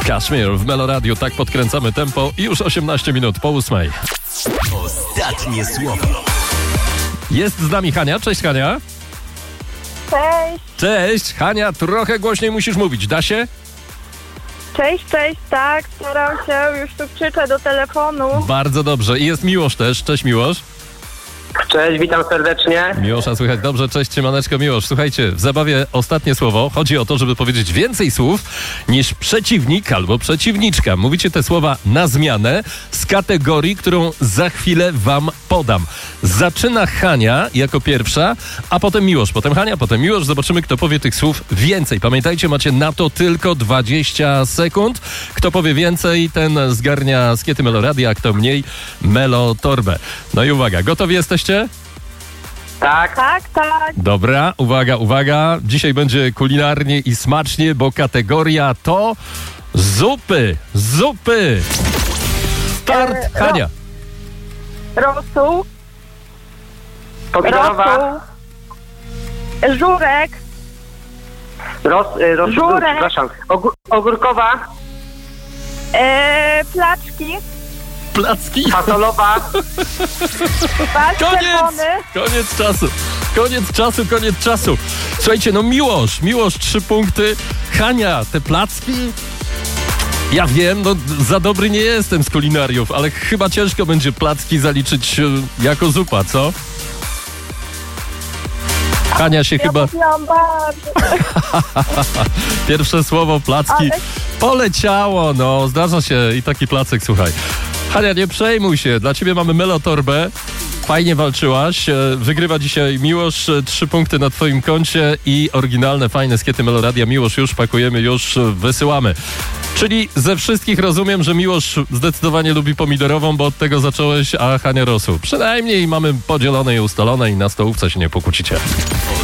Kaszmir w Melo Radio, tak podkręcamy tempo i już 18 minut po 8. Ostatnie słowo. Jest z nami Hania. Cześć Hania. Cześć, Cześć Hania, trochę głośniej musisz mówić, da się? cześć, tak, staram się, już tu krzyczę do telefonu. Bardzo dobrze. I jest Miłosz też. Cześć Miłosz. Cześć, witam serdecznie. Miłosza słychać dobrze. Cześć siemaneczko Miłosz. Słuchajcie, w zabawie ostatnie słowo. Chodzi o to, żeby powiedzieć więcej słów niż przeciwnik albo przeciwniczka. Mówicie te słowa na zmianę z kategorii, którą za chwilę wam podam. Zaczyna Hania jako pierwsza, a potem Miłosz, potem Hania, potem Miłosz. Zobaczymy, kto powie tych słów więcej. Pamiętajcie, macie na to tylko 20 sekund. Kto powie więcej, ten zgarnia skiety Melo Radia, a kto mniej, Melo Torbę. No i uwaga, gotowi jesteście? Tak, Tak, Dobra, uwaga. Dzisiaj będzie kulinarnie i smacznie, bo kategoria to zupy. Start, Hania. rosół, pomidorowa, żurek, Żurek. przepraszam, ogórkowa, placzki, Placki. fasolowa, bal czerwony, Koniec czasu. Słuchajcie, no Miłosz 3 punkty. Hania, te placki... Ja wiem, no za dobry nie jestem z kulinariów, ale chyba ciężko będzie placki zaliczyć jako zupa, co? Hania się chyba... mówiłam bardzo. Pierwsze słowo, placki, Ale- poleciało, no zdarza się i taki placek, słuchaj. Hania, nie przejmuj się, dla ciebie mamy Melo Torbę. Fajnie walczyłaś. Wygrywa dzisiaj Miłosz, 3 punkty na twoim koncie i oryginalne, fajne skiety Melo Radia. Miłosz, już pakujemy, już wysyłamy. Czyli ze wszystkich rozumiem, że Miłosz zdecydowanie lubi pomidorową, bo od tego zacząłeś, a Hania rosół. Przynajmniej mamy podzielone i ustalone i na stołówce się nie pokłócicie.